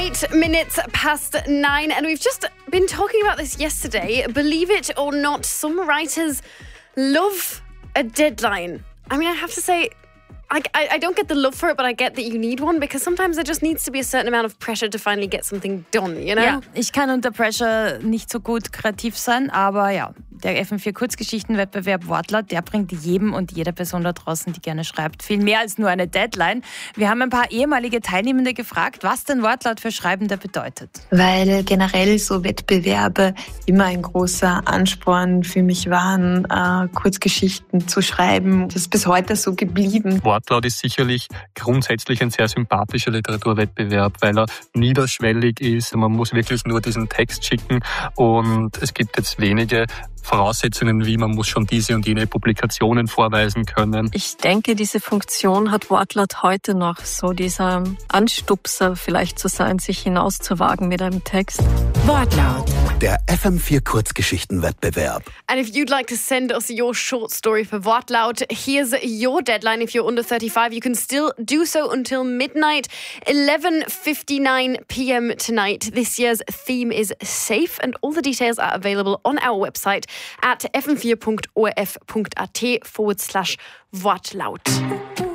8 minutes past 9, and we've just been talking about this yesterday. Believe it or not, some writers love a deadline. I mean, I have to say, I don't get the love for it, but I get that you need one, because sometimes there just needs to be a certain amount of pressure to finally get something done, you know? Ja, ich kann unter Pressure nicht so gut kreativ sein, aber ja, der FM4 Kurzgeschichtenwettbewerb Wortlaut, der bringt jedem und jeder Person da draußen, die gerne schreibt, viel mehr als nur eine Deadline. Wir haben ein paar ehemalige Teilnehmende gefragt, was denn Wortlaut für Schreibende bedeutet. Weil generell so Wettbewerbe immer ein großer Ansporn für mich waren, Kurzgeschichten zu schreiben. Das ist bis heute so geblieben. Wortlaut ist sicherlich grundsätzlich ein sehr sympathischer Literaturwettbewerb, weil er niederschwellig ist. Man muss wirklich nur diesen Text schicken und es gibt jetzt wenige Voraussetzungen, wie man muss schon diese und jene Publikationen vorweisen können. Ich denke, diese Funktion hat Wortlaut heute noch, so dieser Anstupser vielleicht zu sein, sich hinauszuwagen mit einem Text. Wortlaut, der FM4 Kurzgeschichtenwettbewerb. And if you'd like to send us your short story for Wortlaut, here's your deadline. If you're under 35, you can still do so until midnight, 11:59 p.m. tonight. This year's theme is safe, and all the details are available on our website at fm4.orf.at/Wortlaut.